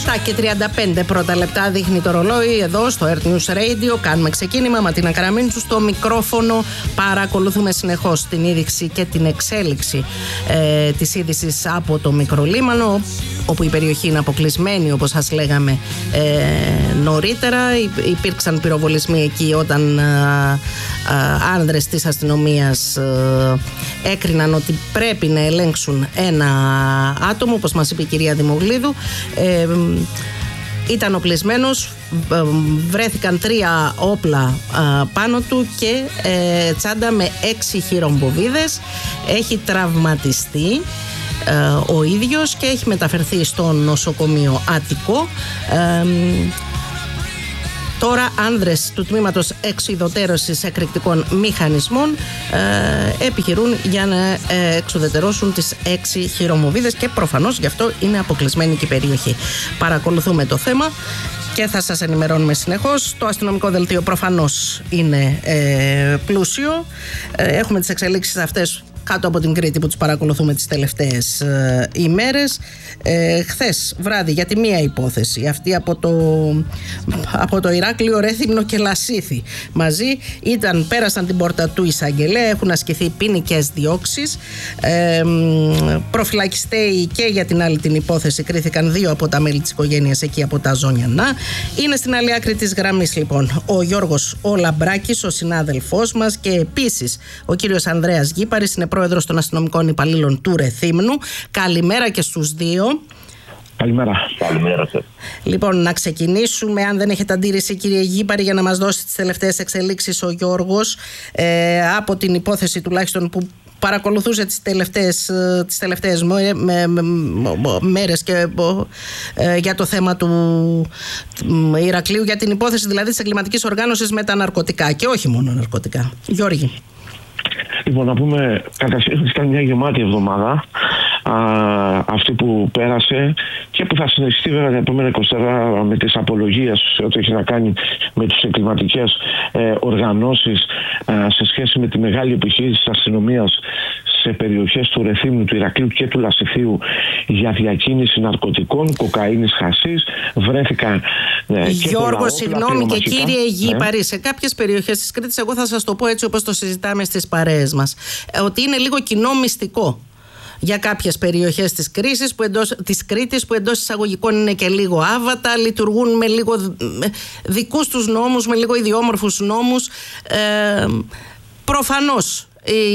7:35 πρώτα λεπτά δείχνει το ρολόι εδώ στο Earth News Radio. Κάνουμε ξεκίνημα. Ματίνα Καραμίντσου στο μικρόφωνο. Παρακολουθούμε συνεχώς την είδηση και την εξέλιξη της είδησης από το Μικρολίμανο, όπου η περιοχή είναι αποκλεισμένη, όπως σας λέγαμε νωρίτερα. Υπήρξαν πυροβολισμοί εκεί όταν άνδρες της αστυνομίας έκριναν ότι πρέπει να ελέγξουν ένα άτομο, όπως μας είπε η κυρία Δημογλίδου. Ήταν οπλισμένος, βρέθηκαν 3 όπλα πάνω του και τσάντα με 6 χειρομβοβίδες. Έχει τραυματιστεί ο ίδιος και έχει μεταφερθεί στο νοσοκομείο Αττικό. Τώρα άνδρες του τμήματος εξουδετερώσης εκρηκτικών μηχανισμών επιχειρούν για να εξουδετερώσουν τις 6 χειρομοβίδες και προφανώς γι' αυτό είναι αποκλεισμένη και η περιοχή. Παρακολουθούμε το θέμα και θα σας ενημερώνουμε συνεχώς. Το αστυνομικό δελτίο προφανώς είναι πλούσιο. Έχουμε τις εξελίξεις αυτές κάτω από την Κρήτη που τους παρακολουθούμε τις τελευταίες ημέρες. Χθες βράδυ για τη μία υπόθεση, αυτή από το Ηράκλειο, Ρέθυμνο και Λασίθι μαζί πέρασαν την πόρτα του εισαγγελέα, έχουν ασκηθεί ποινικές διώξεις. Προφυλακιστέοι και για την άλλη την υπόθεση κρίθηκαν 2 από τα μέλη της οικογένειας εκεί από τα Ζωνιανά. Είναι στην άλλη άκρη της γραμμής λοιπόν ο Γιώργος ο Λαμπράκης, ο συνάδελφός μας, και επίσης ο κύριος Ανδρέας Γήπαρης, είναι πρόεδρος των αστυνομικών υπαλλήλων του Ρεθύμνου. Καλημέρα και στους δύο. Καλημέρα. Καλημέρα σας. Λοιπόν, να ξεκινήσουμε, αν δεν έχετε αντίρρηση, κύριε Γήπαρη, για να μας δώσει τις τελευταίες εξελίξεις ο Γιώργος από την υπόθεση τουλάχιστον που παρακολουθούσε τις τελευταίες μέρες και για το θέμα του Ηρακλείου, για την υπόθεση δηλαδή της εγκληματικής οργάνωσης με τα ναρκωτικά και όχι μόνο ναρκωτικά. Γιώργη. Λοιπόν, να πούμε καταρχήν ήταν μια γεμάτη εβδομάδα αυτή που πέρασε και που θα συνεχιστεί βέβαια τα επόμενα 24 με τις απολογίες σε ό,τι έχει να κάνει με τις εγκληματικές οργανώσεις σε σχέση με τη μεγάλη επιχείρηση της αστυνομίας σε περιοχές του Ρεθύμνου, του Ηρακλείου και του Λασιθίου για διακίνηση ναρκωτικών, κοκαίνης, χασίς. Βρέθηκαν Γιώργο, συγγνώμη και κύριε Γήπαρη, σε κάποιες περιοχές της Κρήτης, εγώ θα σας το πω έτσι όπως το συζητάμε στις παρέες μας, ότι είναι λίγο κοινό μυστικό για κάποιες περιοχές της Κρήτης που εντός εισαγωγικών είναι και λίγο άβατα, λειτουργούν με λίγο δικούς τους νόμους, με λίγο ιδιόμορφους νόμους. Προφανώς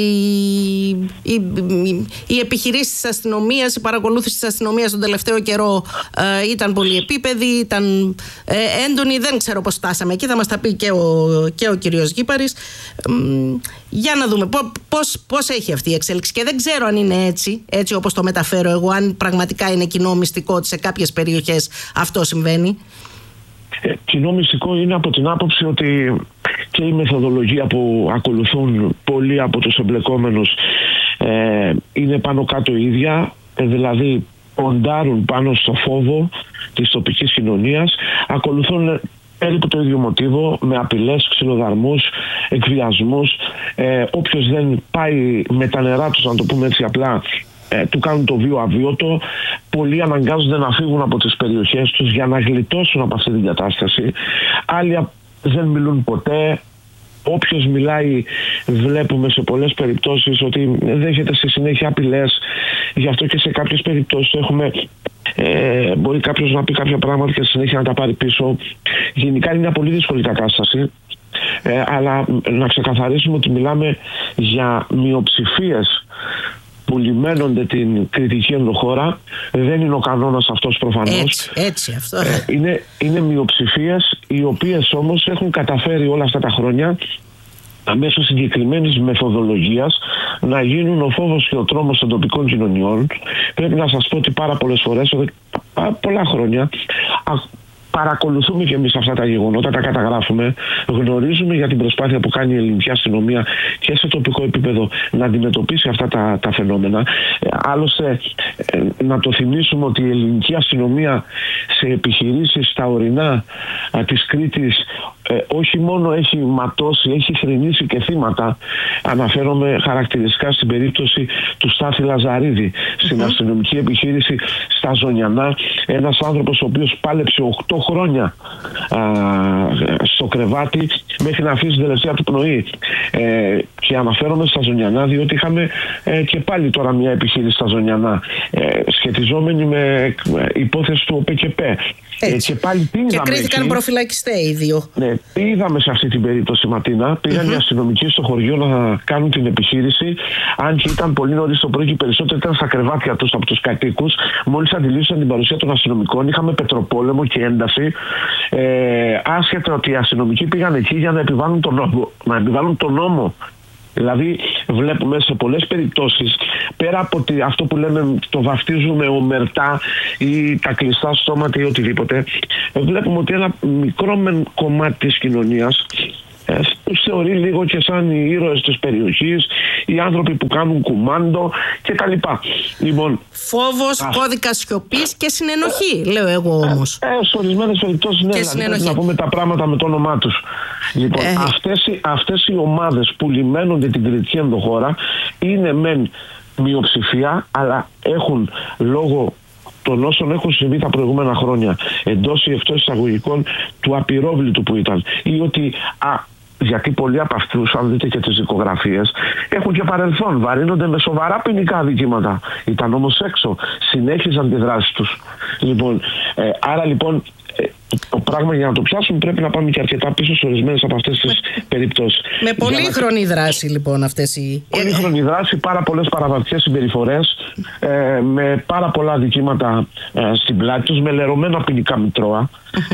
η επιχειρήση της αστυνομίας, η παρακολούθηση της αστυνομίας τον τελευταίο καιρό ήταν πολυεπίπεδη, ήταν έντονη. Δεν ξέρω πώς φτάσαμε εκεί, θα μας τα πει και ο κύριος Γήπαρης. Για να δούμε πώς έχει αυτή η εξέλιξη και δεν ξέρω αν είναι έτσι όπως το μεταφέρω εγώ, αν πραγματικά είναι κοινό μυστικό ότι σε κάποιες περιοχές αυτό συμβαίνει. Κοινό μυστικό είναι από την άποψη ότι και η μεθοδολογία που ακολουθούν πολλοί από τους εμπλεκόμενους είναι πάνω κάτω ίδια, δηλαδή ποντάρουν πάνω στο φόβο της τοπικής κοινωνίας, ακολουθούν περίπου το ίδιο μοτίβο, με απειλές, ξυλοδαρμούς, εκβιασμούς. Όποιος δεν πάει με τα νερά τους, να το πούμε έτσι απλά, του κάνουν το βίο αβίωτο. Πολλοί αναγκάζονται να φύγουν από τις περιοχές τους για να γλιτώσουν από αυτή την κατάσταση. Άλλοι δεν μιλούν ποτέ. Όποιος μιλάει, βλέπουμε σε πολλές περιπτώσεις ότι δέχεται στη συνέχεια απειλές. Γι' αυτό και σε κάποιες περιπτώσεις μπορεί κάποιος να πει κάποια πράγματα και στη συνέχεια να τα πάρει πίσω. Γενικά είναι μια πολύ δύσκολη κατάσταση. Αλλά να ξεκαθαρίσουμε ότι μιλάμε για μειοψηφίες που λιμένονται την κριτική ενδοχώρα. Δεν είναι ο κανόνας αυτός προφανώς. Έτσι αυτό. Είναι μειοψηφίες οι οποίες όμως έχουν καταφέρει όλα αυτά τα χρόνια μέσω συγκεκριμένης μεθοδολογίας να γίνουν ο φόβος και ο τρόμος των τοπικών κοινωνιών. Πρέπει να σας πω ότι πάρα πολλές φορές, πολλά χρόνια, παρακολουθούμε και εμείς αυτά τα γεγονότα, τα καταγράφουμε, γνωρίζουμε για την προσπάθεια που κάνει η ελληνική αστυνομία και σε τοπικό επίπεδο να αντιμετωπίσει αυτά τα φαινόμενα. Άλλωστε, να το θυμίσουμε ότι η ελληνική αστυνομία σε επιχειρήσεις στα ορεινά της Κρήτης όχι μόνο έχει ματώσει, έχει θρηνήσει και θύματα. Αναφέρομαι χαρακτηριστικά στην περίπτωση του Στάθη Λαζαρίδη, στην αστυνομική επιχείρηση στα Ζωνιανά. Ένας άνθρωπος ο οποίος πάλεψε 8 χρόνια στο κρεβάτι μέχρι να αφήσει την τελευταία του πνοή. Και αναφέρομαι στα Ζωνιανά διότι είχαμε και πάλι τώρα μια επιχείρηση στα Ζωνιανά σχετιζόμενη με υπόθεση του ΟΠΚΠ. Και πάλι τι είδαμε. Και κρίθηκαν προφυλακιστέ οι δύο. Ναι, τι είδαμε σε αυτή την περίπτωση, Ματίνα. Πήγαν οι αστυνομικοί στο χωριό να κάνουν την επιχείρηση. Αν και ήταν πολύ νωρίς το πρωί και περισσότερο ήταν στα κρεβάτια τους από τους κατοίκους. Μόλις αντιλήφθησαν την παρουσία των αστυνομικών, είχαμε πετροπόλεμο και ένταση. Άσχετα ότι οι αστυνομικοί πήγαν εκεί για να επιβάλλουν τον νόμο. Δηλαδή βλέπουμε σε πολλές περιπτώσεις, πέρα από αυτό που λέμε το βαφτίζουμε ομερτά ή τα κλειστά στόματα ή οτιδήποτε, βλέπουμε ότι ένα μικρό κομμάτι της κοινωνίας τους θεωρεί λίγο και σαν οι ήρωες της περιοχής, οι άνθρωποι που κάνουν κουμάντο κτλ. Λοιπόν, φόβος, κώδικα σιωπής και συνενοχή, λέω εγώ όμως. Σε ορισμένες περιπτώσεις ναι, δηλαδή πρέπει να πούμε τα πράγματα με το όνομά τους. Λοιπόν, αυτές οι ομάδες που λιμένονται την κριτική ενδοχώρα είναι μεν μειοψηφία, αλλά έχουν λόγω των όσων έχουν συμβεί τα προηγούμενα χρόνια εντός ή εκτός εισαγωγικών του απειρόβλητου που ήταν, ή ότι γιατί πολλοί από αυτούς, αν δείτε και τις δικογραφίες, έχουν και παρελθόν, βαρύνονται με σοβαρά ποινικά αδικήματα. Ήταν όμως έξω, συνέχιζαν τη δράση τους. Λοιπόν, άρα λοιπόν το πράγμα για να το πιάσουμε πρέπει να πάμε και αρκετά πίσω σε ορισμένες από αυτές τις περιπτώσεις. Με πολύχρονη δράση λοιπόν αυτές οι... Πολύχρονη δράση, πάρα πολλές παραβατικές συμπεριφορές, με πάρα πολλά αδικήματα στην πλάτη τους, με λερωμένα ποινικά μητρώα,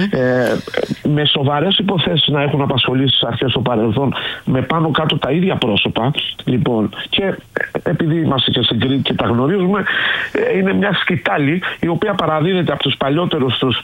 με σοβαρές υποθέσεις να έχουν απασχολήσει στις αρχές στο παρελθόν με πάνω κάτω τα ίδια πρόσωπα. Λοιπόν, και επειδή είμαστε και στην Κρήτη και τα γνωρίζουμε, είναι μια σκητάλη η οποία παραδίδεται από τους παλιότερους στους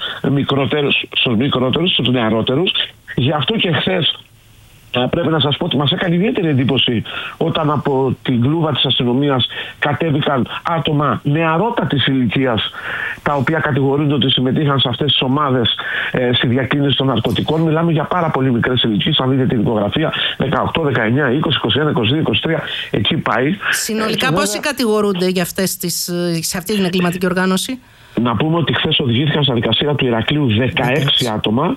μικρότερους, στους νεαρότερους. Γι' αυτό και χθες πρέπει να σας πω ότι μας έκανε ιδιαίτερη εντύπωση όταν από την κλούβα της αστυνομίας κατέβηκαν άτομα νεαρότατης ηλικίας, τα οποία κατηγορούνται ότι συμμετείχαν σε αυτές τις ομάδες στη διακίνηση των ναρκωτικών. Μιλάμε για πάρα πολύ μικρές ηλικίες, αν δείτε την δικογραφία, 18, 19, 20, 21, 22, 23, εκεί πάει. Συνολικά πόσοι κατηγορούνται για σε αυτή την εγκληματική οργάνωση? Να πούμε ότι χθες οδηγήθηκαν στα δικαστήρια του Ηρακλείου 16 άτομα.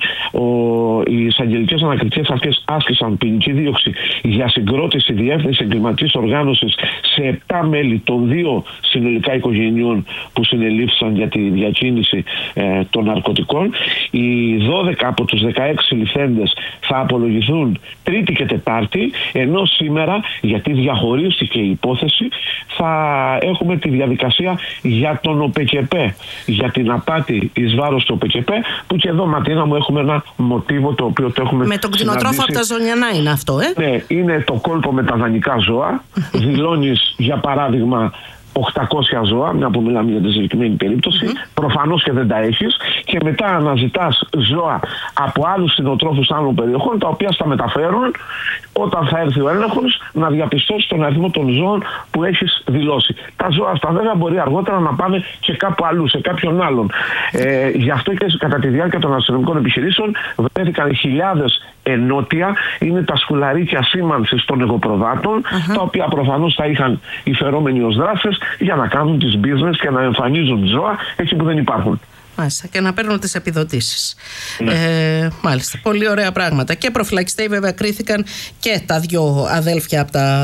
Οι εισαγγελικές ανακριτικές αρχές άσκησαν ποινική δίωξη για συγκρότηση διεύθυνση εγκληματικής οργάνωσης σε 7 μέλη των 2 συνολικά οικογενειών που συνελήφθησαν για τη διακίνηση των ναρκωτικών. Οι 12 από τους 16 ληφθέντες θα απολογηθούν Τρίτη και Τετάρτη, ενώ σήμερα, γιατί διαχωρίστηκε η υπόθεση, θα έχουμε τη διαδικασία για τον ΟΠΚΠ, για την απάτη εις βάρος του ΟΠΚΠ, που και εδώ, Ματίνα μου, έχουμε ένα μοτίβο το οποίο το έχουμε με τον κτηνοτρόφο από τα Ζωνιανά είναι αυτό, Ναι, είναι το κόλπο με τα δανεικά ζώα. Δηλώνεις, για παράδειγμα, 800 ζώα, μια που μιλάμε για τη συγκεκριμένη περίπτωση, προφανώς και δεν τα έχεις, και μετά αναζητάς ζώα από άλλους κτηνοτρόφους άλλων περιοχών, τα οποία στα μεταφέρουν όταν θα έρθει ο έλεγχος να διαπιστώσει τον αριθμό των ζώων που έχεις δηλώσει. Τα ζώα αυτά βέβαια μπορεί αργότερα να πάνε και κάπου αλλού, σε κάποιον άλλον. Γι' αυτό και κατά τη διάρκεια των αστυνομικών επιχειρήσεων βρέθηκαν χιλιάδες ενότια, είναι τα σκουλαρίκια σήμανσης των εγωπροβάτων, τα οποία προφανώς θα είχαν οι φερόμενοι ως δράστες για να κάνουν τις business και να εμφανίζουν ζώα εκεί που δεν υπάρχουν. Μάλιστα, και να παίρνουν τις επιδοτήσεις. Μάλιστα, πολύ ωραία πράγματα. Και προφυλακιστέοι βέβαια κρίθηκαν και τα 2 αδέλφια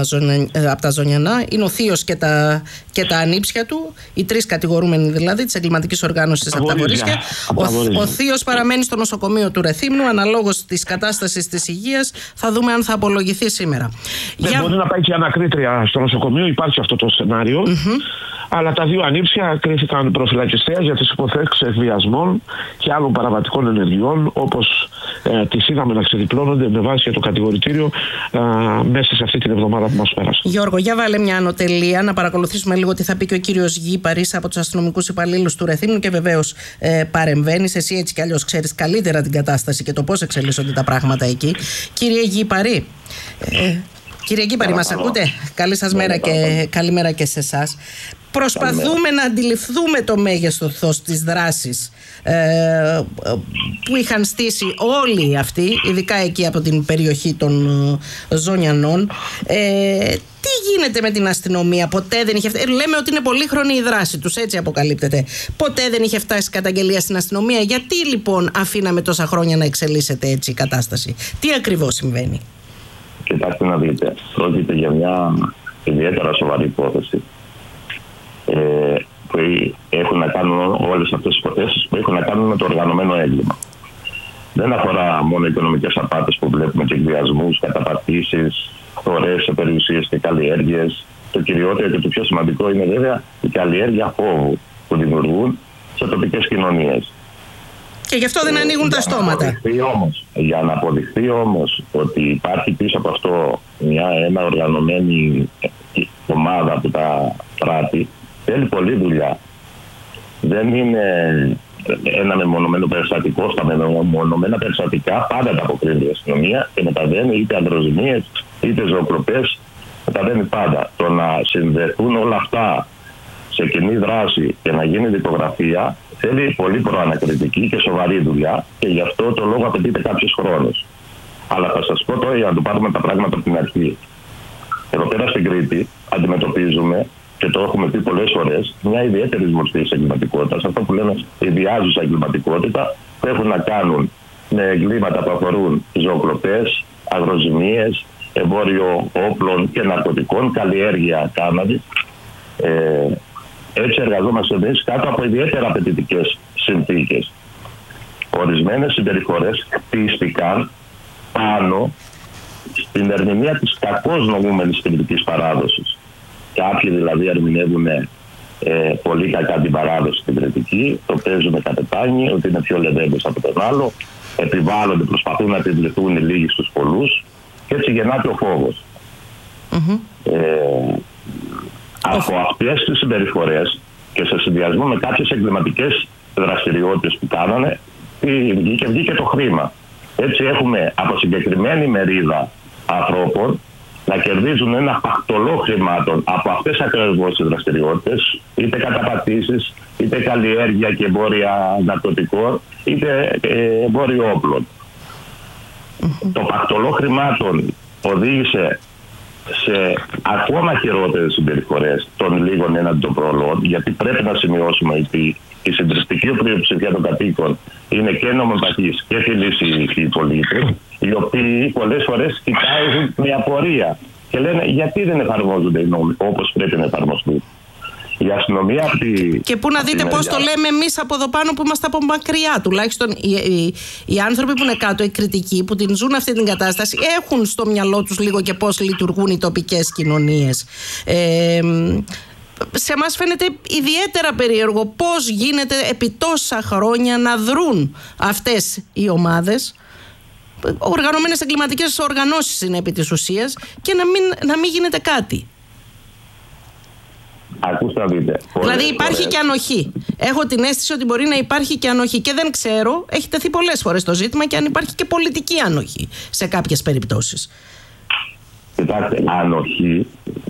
από τα Ζωνιανά. Είναι ο θείος και τα ανήψια του, οι 3 κατηγορούμενοι δηλαδή της εγκληματικής οργάνωσης από τα Βορίσια. Ο θείος παραμένει στο νοσοκομείο του Ρεθύμνου, αναλόγως της κατάστασης της υγείας. Θα δούμε αν θα απολογηθεί σήμερα. Μπορεί να πάει και ανακρίτρια στο νοσοκομείο, υπάρχει αυτό το σενάριο. Αλλά τα 2 ανήψια κρίθηκαν προφυλακιστές για τις υποθέσεις εκβιασμών και άλλων παραβατικών ενεργειών, όπως τις είδαμε να ξεδιπλώνονται με βάση και το κατηγορητήριο μέσα σε αυτή την εβδομάδα που μας πέρασε. Γιώργο, για βάλε μια ανωτελεία να παρακολουθήσουμε λίγο τι θα πει και ο κύριος Γήπαρης από τους αστυνομικούς υπαλλήλους του Ρεθύμνου, και βεβαίως παρεμβαίνεις. Εσύ έτσι κι αλλιώς ξέρεις καλύτερα την κατάσταση και το πώς εξελίσσονται τα πράγματα εκεί. Κύριε Γήπαρη. Κύριε Γήπαρη, μας ακούτε? Καλή σας μέρα και καλημέρα και σε εσάς. Προσπαθούμε να αντιληφθούμε το μέγεθος της δράσης που είχαν στήσει όλοι αυτοί, ειδικά εκεί από την περιοχή των Ζωνιανών. Τι γίνεται με την αστυνομία? Ποτέ δεν είχε φτάσει. Λέμε ότι είναι πολύχρονη η δράση τους, έτσι αποκαλύπτεται. Ποτέ δεν είχε φτάσει καταγγελία στην αστυνομία. Γιατί λοιπόν αφήναμε τόσα χρόνια να εξελίσσεται έτσι η κατάσταση? Τι ακριβώς συμβαίνει? Κοιτάξτε να δείτε, πρόκειται για μια ιδιαίτερα σοβαρή υπόθεση που έχουν να κάνουν όλες αυτές τις υποθέσεις που έχουν να κάνουν με το οργανωμένο έγκλημα. Δεν αφορά μόνο οικονομικές απάτες που βλέπουμε και εκβιασμούς, καταπατήσεις, φορές σε περιουσίες και καλλιέργειες. Το κυριότερο και το πιο σημαντικό είναι βέβαια η καλλιέργεια φόβου που δημιουργούν σε τοπικές κοινωνίες. Και γι' αυτό δεν ανοίγουν τα στόματα. Για να αποδειχθεί όμως ότι υπάρχει πίσω από αυτό ένα οργανωμένη ομάδα που τα πράττει, θέλει πολλή δουλειά. Δεν είναι ένα μεμονωμένο περιστατικό. Στα μεμονωμένα περιστατικά πάντα τα αποκρίνει η αστυνομία και μεταβαίνει είτε ανδροζημίες είτε ζωοκλοπές. Μεταβαίνει πάντα. Το να συνδεθούν όλα αυτά σε κοινή δράση και να γίνει δικογραφία θέλει πολύ προανακριτική και σοβαρή δουλειά και γι' αυτό το λόγο απαιτείται κάποιος χρόνος. Αλλά θα σας πω τώρα για να το πάρουμε τα πράγματα από την αρχή. Εδώ πέρα στην Κρήτη αντιμετωπίζουμε, και το έχουμε πει πολλές φορές, μια ιδιαίτερη μορφή εγκληματικότητας. Αυτό που λέμε ιδιάζουσα εγκληματικότητα, που έχουν να κάνουν με εγκλήματα που αφορούν ζωοκλοπές, αγροζημίες, εμπόριο όπλων και ναρκωτικών, καλλιέργεια κάναβης. Έτσι εργαζόμαστε εμείς κάτω από ιδιαίτερα απαιτητικές συνθήκες. Ορισμένες συμπεριφορές χτίστηκαν πάνω στην ερμηνεία της κακώς νομούμενης κριτικής παράδοσης. Κάποιοι δηλαδή ερμηνεύουν πολύ κακά την παράδοση στην κριτική, το παίζουν κατετάνει, ότι είναι πιο λεβέντες από τον άλλο, επιβάλλονται, προσπαθούν να επιβληθούν οι λίγοι στους πολλούς και έτσι γεννάται ο φόβος. Από αυτές τις συμπεριφορές και σε συνδυασμό με κάποιες εγκληματικές δραστηριότητες που κάνανε, βγήκε το χρήμα. Έτσι έχουμε από συγκεκριμένη μερίδα ανθρώπων να κερδίζουν ένα πακτολό χρημάτων από αυτές ακριβώς τις δραστηριότητες, είτε καταπατήσεις, είτε καλλιέργεια και εμπόρια ναρκωτικών, είτε εμπόριο όπλων. Το πακτολό χρημάτων οδήγησε σε ακόμα χειρότερες συμπεριφορές των λίγων έναντι των πολλών, γιατί πρέπει να σημειώσουμε ότι η συντριπτική πλειοψηφία των κατοίκων είναι και νομοπαθείς και φιλήσιοι πολίτες, οι οποίοι πολλές φορές κοιτάζουν με απορία και λένε γιατί δεν εφαρμόζονται οι νόμοι όπως πρέπει να εφαρμοστούν. Η αστυνομία αυτή. Και πού να δείτε πώς το λέμε εμείς από εδώ πάνω που είμαστε από μακριά. Τουλάχιστον οι άνθρωποι που είναι κάτω, οι κριτικοί που την ζουν αυτή την κατάσταση, έχουν στο μυαλό τους λίγο και πώς λειτουργούν οι τοπικές κοινωνίες. Σε εμάς φαίνεται ιδιαίτερα περίεργο πώς γίνεται επί τόσα χρόνια να δρουν αυτές οι ομάδες. Οργανωμένες εγκληματικές οργανώσεις είναι επί της ουσίας και να μην γίνεται κάτι. Ακούστε να δείτε. Δηλαδή υπάρχει και ανοχή. Έχω την αίσθηση ότι μπορεί να υπάρχει και ανοχή και δεν ξέρω, έχει τεθεί πολλές φορές το ζήτημα και αν υπάρχει και πολιτική ανοχή σε κάποιες περιπτώσεις. Κοιτάξτε, ανοχή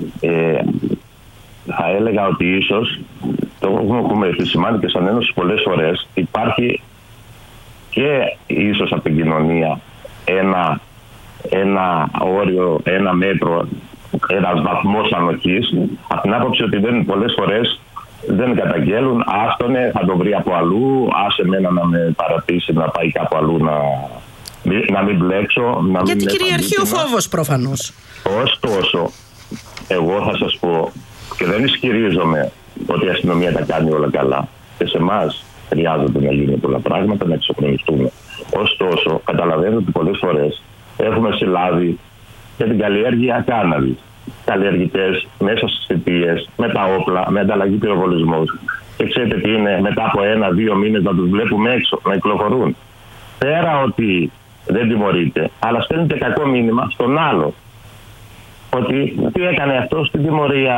θα έλεγα ότι ίσως, το έχουμε επισημάνει και σαν Ένωση πολλές φορές, υπάρχει και ίσως από την κοινωνία ένα όριο, ένα μέτρο, ένας βαθμός ανοχής, από την άποψη ότι πολλές φορές δεν καταγγέλουν, άστονε, θα το βρει από αλλού, άσε μένα να με παρατήσει, να πάει κάπου αλλού, να μην μπλέξω. Γιατί κυριαρχεί ο φόβος προφανώς. Ωστόσο, εγώ θα σας πω, και δεν ισχυρίζομαι ότι η αστυνομία τα κάνει όλα καλά, και σε εμάς χρειάζεται να γίνουν πολλά πράγματα, να εξοχρονιστούμε. Ωστόσο, καταλαβαίνω ότι πολλές φορές έχουμε συλλάβει και την καλλιέργεια κάναβης. Καλλιεργητές μέσα στις θητείες, με τα όπλα, με ανταλλαγή πυροβολισμού. Και ξέρετε τι είναι, μετά από 1-2 μήνες να τους βλέπουμε έξω, να κυκλοφορούν. Πέρα ότι δεν τιμωρείται, αλλά στέλνεται κακό μήνυμα στον άλλο. Ότι τι έκανε αυτό, στην τιμωρία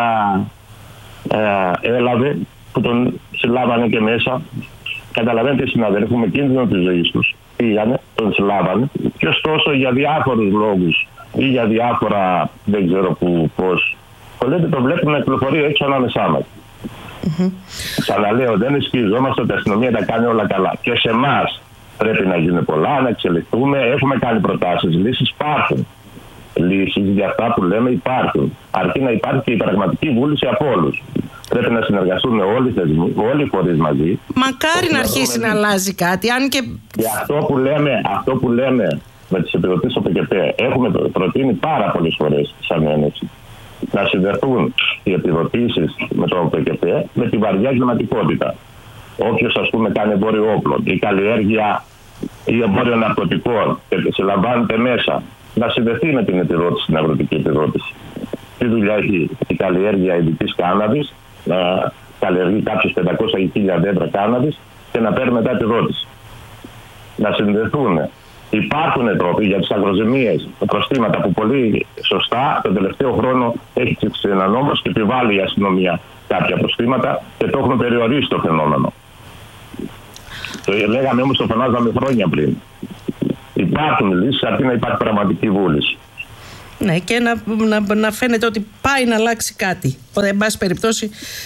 έλαβε, που τον συλλάβανε και μέσα. Καταλαβαίνετε, συναδέλφοι, με κίνδυνο της ζωής τους πήγανε, τον συλλάβανε, και ωστόσο για διάφορους λόγους ή για διάφορα, δεν ξέρω πώς, το βλέπουμε να κυκλοφορεί έξω ανάμεσά μας. Ξαναλέω, δεν ισχυριζόμαστε ότι η αστυνομία τα κάνει όλα καλά. Και σε εμάς πρέπει να γίνουν πολλά, να εξελιχθούμε. Έχουμε κάνει προτάσεις, λύσεις υπάρχουν. Λύσεις για αυτά που λέμε υπάρχουν. Αρκεί να υπάρχει και η πραγματική βούληση από όλους. Πρέπει να συνεργαστούν όλοι οι θεσμοί, όλοι οι φορείς μαζί. Μακάρι να αρχίσει να αλλάζει κάτι, αν και. Και αυτό που λέμε με τις επιδοτήσεις στο ΠΚΠ, έχουμε προτείνει πάρα πολλές φορές σαν ένωση να συνδεθούν οι επιδοτήσεις με το ΠΚΠ με τη βαριά εγκληματικότητα. Όποιος, ας πούμε, κάνει εμπόριο όπλων ή καλλιέργεια ή εμπόριο ναρκωτικών και συλλαμβάνεται μέσα, να συνδεθεί με την επιδότηση, την αγροτική επιδότηση. Τι δουλειά έχει η καλλιέργεια ειδικής κάναβης, να καλλιεργεί κάποιος 500 ή 1000 δέντρα κάναβης και να παίρνει μετά επιδότηση. Να συνδεθούν. Υπάρχουν τρόποι για τις αγροζημίες, προστήματα που πολύ σωστά τον τελευταίο χρόνο έχει ψηφίσει ένα νόμος και επιβάλλει η αστυνομία κάποια προστήματα και το έχουμε περιορίσει το φαινόμενο. Το λέγαμε όμως, το φωνάζαμε χρόνια πριν. Υπάρχουν λύσεις, αρκεί να υπάρχει πραγματική βούληση. Ναι, και να φαίνεται ότι πάει να αλλάξει κάτι. Εν πάση περιπτώσει,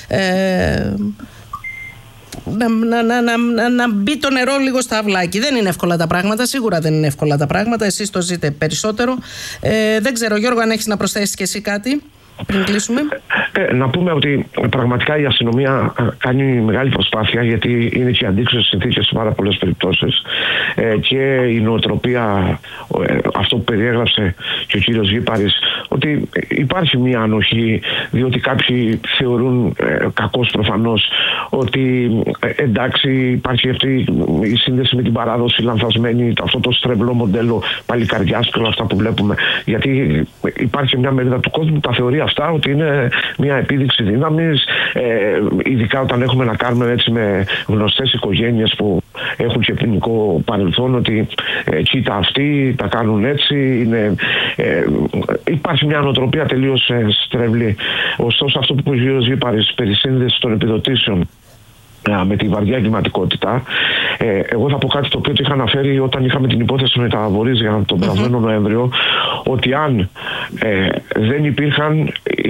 να μπει το νερό λίγο στα αυλάκι. Δεν είναι εύκολα τα πράγματα, σίγουρα δεν είναι εύκολα τα πράγματα. Εσείς το ζείτε περισσότερο. Δεν ξέρω, Γιώργο, αν έχεις να προσθέσεις και εσύ κάτι πριν κλείσουμε. Να πούμε ότι πραγματικά η αστυνομία κάνει μεγάλη προσπάθεια, γιατί είναι και αντίξωες συνθήκες σε πάρα πολλές περιπτώσεις, και η νοοτροπία, αυτό που περιέγραψε και ο κύριος Γήπαρης, ότι υπάρχει μια ανοχή, διότι κάποιοι θεωρούν, κακώς προφανώς, ότι εντάξει, υπάρχει αυτή η σύνδεση με την παράδοση λανθασμένη, αυτό το στρεβλό μοντέλο παλικαριάς και όλα αυτά που βλέπουμε, γιατί υπάρχει μια μερίδα του κόσμου που τα θεωρεί αυτά ότι είναι μια επίδειξη δύναμης, ειδικά όταν έχουμε να κάνουμε έτσι με γνωστές οικογένειες που έχουν και ποινικό παρελθόν, ότι κοίτα αυτοί τα κάνουν έτσι, υπάρχει μια νοοτροπία τελείως στρεβλή. Ωστόσο, αυτό που είπε ο κ. Γήπαρης περί σύνδεσης των επιδοτήσεων με τη βαριά εγκληματικότητα, εγώ θα πω κάτι το οποίο το είχα αναφέρει όταν είχαμε την υπόθεση με τα Βορίζια τον περασμένο Νοέμβριο, ότι αν δεν υπήρχαν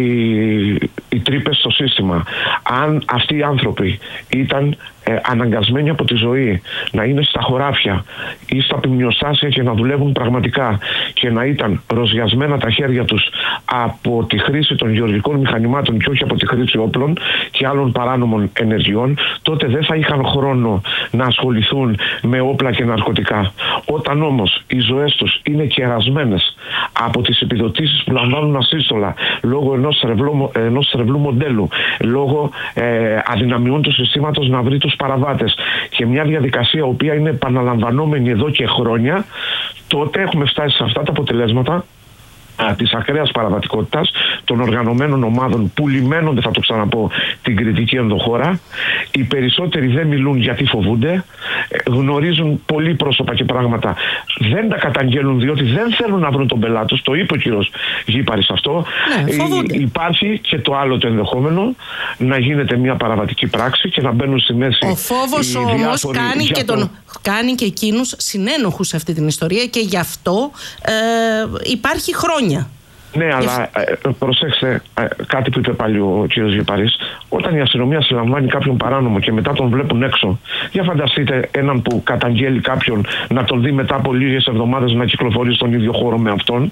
οι τρύπες στο σύστημα, αν αυτοί οι άνθρωποι ήταν αναγκασμένοι από τη ζωή να είναι στα χωράφια ή στα ποιμνιοστάσια και να δουλεύουν πραγματικά και να ήταν ροζιασμένα τα χέρια τους από τη χρήση των γεωργικών μηχανημάτων και όχι από τη χρήση όπλων και άλλων παράνομων ενεργειών, τότε δεν θα είχαν χρόνο να ασχοληθούν με όπλα και ναρκωτικά. Όταν όμως οι ζωές τους είναι κερασμένες από τις επιδοτήσεις που λαμβάνουν ασύστολα λόγω ενός στρεβλού μοντέλου, λόγω αδυναμιών του συστήματος να βρει τους παραβάτες και μια διαδικασία η οποία είναι επαναλαμβανόμενη εδώ και χρόνια, τότε έχουμε φτάσει σε αυτά τα αποτελέσματα της ακραίας παραβατικότητας των οργανωμένων ομάδων που λιμένονται, θα το ξαναπώ, την κριτική ενδοχώρα. Οι περισσότεροι δεν μιλούν γιατί φοβούνται, γνωρίζουν πολλοί πρόσωπα και πράγματα, δεν τα καταγγέλνουν διότι δεν θέλουν να βρουν τον πελάτη τους. Το είπε ο κύριος Γήπαρης αυτό. Ναι, υπάρχει και το άλλο το ενδεχόμενο, να γίνεται μια παραβατική πράξη και να μπαίνουν στη μέση. Ο φόβος όμως κάνει και εκείνους συνένοχους σε αυτή την ιστορία και γι' αυτό υπάρχει χρόνια. Ναι, αλλά προσέξτε κάτι που είπε πάλι ο κύριος Γηπαρής. Όταν η αστυνομία συλλαμβάνει κάποιον παράνομο και μετά τον βλέπουν έξω, για φανταστείτε έναν που καταγγέλει κάποιον να τον δει μετά από λίγες εβδομάδες να κυκλοφορεί στον ίδιο χώρο με αυτόν.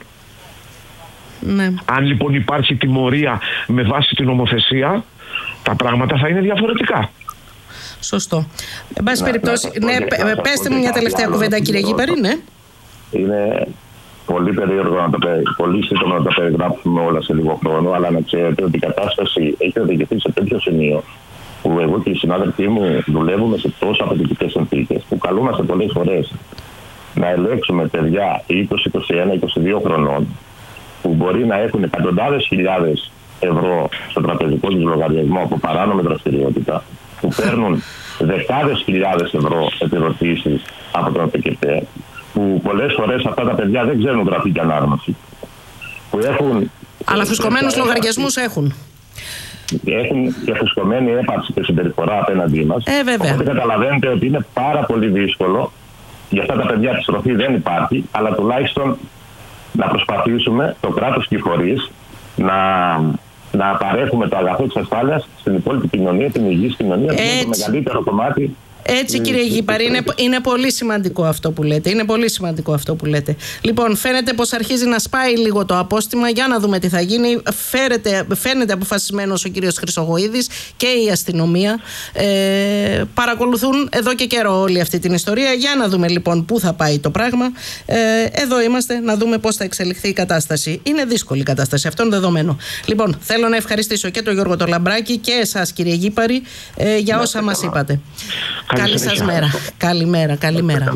Ναι. Αν λοιπόν υπάρχει τιμωρία με βάση την νομοθεσία, τα πράγματα θα είναι διαφορετικά. Σωστό. Εν πάση περιπτώσει, πέστε μου μια τελευταία κουβέντα, κύριε Γήπαρη. Ναι. Είναι πολύ περίεργο, πολύ σύντομα να τα περιγράψουμε όλα σε λίγο χρόνο, αλλά να ξέρετε ότι η κατάσταση έχει οδηγηθεί σε τέτοιο σημείο που εγώ και οι συνάδελφοί μου δουλεύουμε σε τόσο απαιτητικές συνθήκες που καλούμαστε πολλές φορές να ελέγξουμε παιδιά 20, 21, 22 χρονών που μπορεί να έχουν εκατοντάδες χιλιάδες ευρώ στο τραπεζικό τους λογαριασμό από παράνομη δραστηριότητα, που παίρνουν δεκάδες χιλιάδες ευρώ επιδοτήσεις από τον ΠΚΠ, που πολλές φορές αυτά τα παιδιά δεν ξέρουν γραφή και ανάγνωση. Που έχουν, αλλά φουσκωμένους λογαριασμούς έχουν. Έχουν και φουσκωμένη έπαρξη και συμπεριφορά απέναντί μας. Οπότε καταλαβαίνετε ότι είναι πάρα πολύ δύσκολο. Για αυτά τα παιδιά επιστροφή δεν υπάρχει, αλλά τουλάχιστον να προσπαθήσουμε το κράτος και οι φορείς να να παρέχουμε το αγαθό της ασφάλειας στην υπόλοιπη κοινωνία, την υγιής κοινωνία, που είναι το μεγαλύτερο κομμάτι. Έτσι, κύριε Γήπαρη, είναι πολύ σημαντικό αυτό που λέτε. Είναι πολύ σημαντικό αυτό που λέτε. Λοιπόν, φαίνεται πως αρχίζει να σπάει λίγο το απόστημα. Για να δούμε τι θα γίνει. Φαίνεται αποφασισμένος ο κύριος Χρυσογοΐδης και η αστυνομία. Παρακολουθούν εδώ και καιρό όλη αυτή την ιστορία. Για να δούμε λοιπόν πού θα πάει το πράγμα. Εδώ είμαστε να δούμε πώς θα εξελιχθεί η κατάσταση. Είναι δύσκολη η κατάσταση, αυτό είναι δεδομένο. Λοιπόν, θέλω να ευχαριστήσω και τον Γιώργο τον Λαμπράκη και εσάς, κύριε Γήπαρη, για όσα μας είπατε. Καλή σας μέρα. Καλημέρα.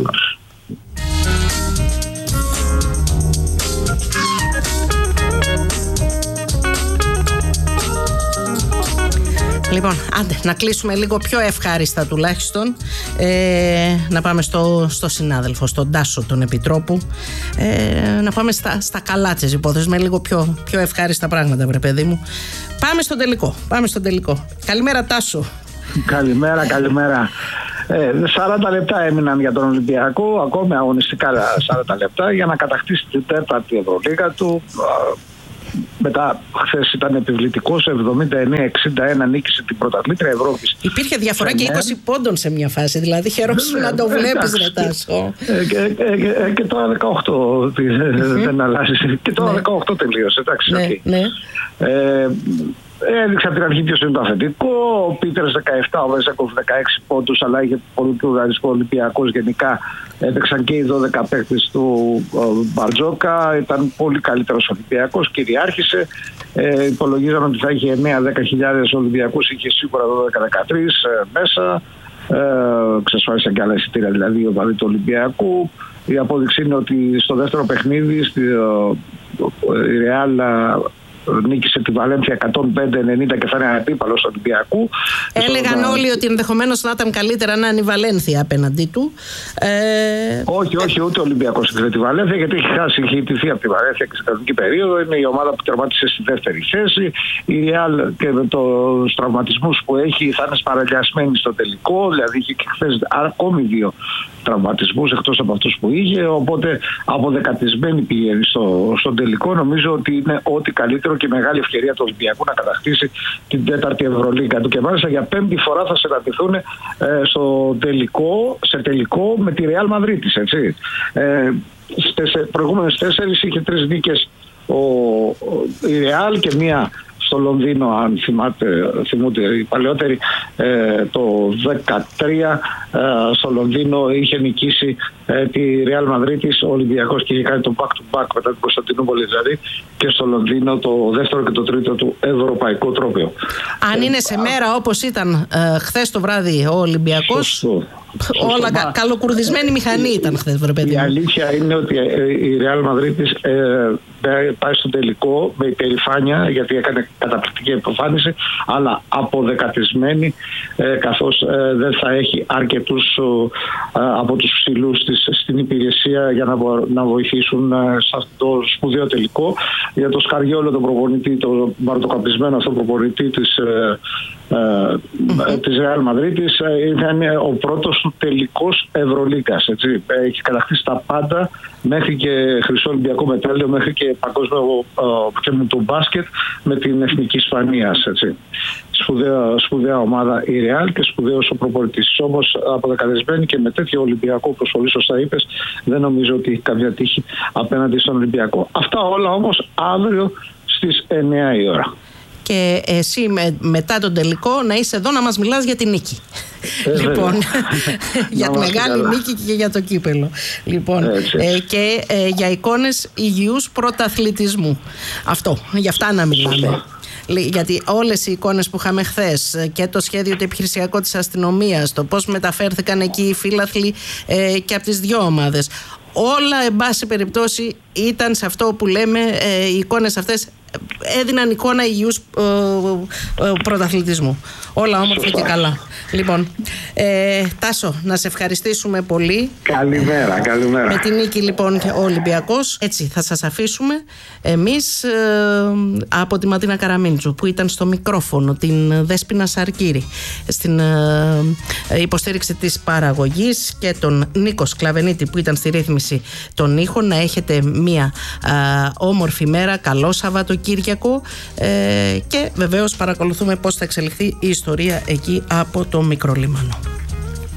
Λοιπόν, άντε να κλείσουμε λίγο πιο ευχάριστα τουλάχιστον. Να πάμε στο συνάδελφο, στον Τάσο τον Επιτρόπου. Να πάμε στα καλά της υπόθεσης, με λίγο πιο ευχάριστα πράγματα, βρε παιδί μου. Πάμε στον τελικό. Καλημέρα, Τάσο. Καλημέρα. 40 λεπτά έμειναν για τον Ολυμπιακό, ακόμη αγωνιστικά 40 λεπτά, για να κατακτήσει την 4η Ευρωλίγα του. Μετά, χθες ήταν επιβλητικός, 79-61 νίκησε την πρωταθλήτρια Ευρώπης. Υπήρχε διαφορά και 20 πόντων σε μια φάση, δηλαδή χαιρόσου να το βλέπεις, ρε Τάσο. Και τώρα 18 δεν αλλάζει. Και τώρα 18 τελείωσε, εντάξει. Ναι. Έδειξε από την αρχή ποιος είναι το αφεντικό. Ο Πίτερς 17, ο Βέζεκοφ 16 πόντους, αλλά είχε πολύ πλουραλισμό. Ολυμπιακός γενικά έδειξαν και οι 12 παίκτες του Μπαρτζόκα. Ήταν πολύ καλύτερος Ολυμπιακός, κυριάρχησε. Υπολογίζαμε ότι θα είχε 9-10 Ολυμπιακούς, είχε σίγουρα 12-13 μέσα. Εξασφάλισαν και άλλα εισιτήρια δηλαδή ο οπαδοί του Ολυμπιακού. Η απόδειξη είναι ότι στο δεύτερο παιχνίδι η Ρεάλ νίκησε τη Βαλένθια 105-90 και θα είναι αντίπαλος του Ολυμπιακού. Έλεγαν όλοι ότι ενδεχομένως να ήταν καλύτερα να είναι η Βαλένθια απέναντί του. Όχι, ούτε ο Ολυμπιακός ήθελε τη Βαλένθια, γιατί είχε ιτηθεί από τη Βαλένθια και στην κανονική περίοδο. Είναι η ομάδα που τερματίσε στη δεύτερη θέση. Η Real και με τους τραυματισμούς που έχει θα είναι σπαραλιασμένη στο τελικό. Δηλαδή είχε και χθες ακόμη 2 τραυματισμούς εκτός από αυτούς που είχε. Οπότε αποδεκατισμένη πηγαίνει στο τελικό. Νομίζω ότι είναι ό,τι καλύτερο και μεγάλη ευκαιρία του Ολυμπιακού να κατακτήσει την 4η Ευρωλίγκα του. Και μάλιστα για 5η φορά θα συναντηθούν σε τελικό με τη Real Μαδρίτης, έτσι. Στις προηγούμενες 4 είχε 3 νίκες η Real και μία στο Λονδίνο, αν θυμούνται οι παλαιότεροι, το 2013 στο Λονδίνο είχε νικήσει τη Real Μαδρίτης ο Ολυμπιακός και είχε κάνει το back-to-back μετά την Κωνσταντινούπολη, δηλαδή, και στο Λονδίνο το δεύτερο και το τρίτο του ευρωπαϊκό τρόπαιο. Αν είναι σε μέρα όπως ήταν χθες το βράδυ ο Ολυμπιακός, όλα καλοκουρδισμένη μηχανή ήταν χθες, βρε παιδί. Η αλήθεια είναι ότι η Real Μαδρίτης πάει στο τελικό με υπερηφάνεια, γιατί έκανε καταπληκτική εμφάνιση, αλλά αποδεκατισμένη, καθώς δεν θα έχει αρκετούς από τους ψηλούς της στην υπηρεσία για να βοηθήσουν σε αυτό το σπουδαίο τελικό. Για το Σκαριόλο, τον προπονητή, τον μαρτοκαπισμένο αυτό προπονητή της Real Μαδρίτης, ήταν ο πρώτος του τελικός Ευρωλίγκας. Έχει κατακτήσει τα πάντα, μέχρι και χρυσό Ολυμπιακό μετάλλιο, μέχρι και παγκόσμιο του μπάσκετ με την Εθνική Ισπανίας. Σπουδαία ομάδα η Real και σπουδαίος ο προπονητής. Όμως αποδεκατισμένη και με τέτοιο Ολυμπιακό, όπως πολύ σωστά είπες, δεν νομίζω ότι έχει καμία τύχη απέναντι στον Ολυμπιακό. Αυτά όλα όμως αύριο στις 9 η ώρα. Και εσύ μετά τον τελικό να είσαι εδώ να μας μιλάς για την νίκη. Λοιπόν, για τη μεγάλη νίκη και για το κύπελο. Λοιπόν, και για εικόνες υγιούς πρωταθλητισμού. Γι' αυτά να μιλάμε. Γιατί όλες οι εικόνες που είχαμε χθες και το σχέδιο το επιχειρησιακό της αστυνομίας, το πώς μεταφέρθηκαν εκεί οι φύλαθλοι και από τις 2 ομάδες, όλα εν πάση περιπτώσει ήταν σε αυτό που λέμε, οι εικόνες αυτές έδιναν εικόνα υγιούς πρωταθλητισμού. Όλα όμορφα και καλά. Λοιπόν, Τάσο, να σε ευχαριστήσουμε πολύ. Καλημέρα. Με την νίκη λοιπόν ο Ολυμπιακός. Έτσι θα σας αφήσουμε εμείς από τη Ματίνα Καραμίντσου που ήταν στο μικρόφωνο, την Δέσποινα Σαρκύρη στην υποστήριξη της παραγωγής και τον Νίκο Σκλαβενίτη που ήταν στη ρύθμιση των ήχων. Να έχετε μία όμορφη μέρα, καλό Σαββατοκύριακο. Σαββατοκύριακο και βεβαίως παρακολουθούμε πώς θα εξελιχθεί η ιστορία εκεί από το Μικρολίμανο.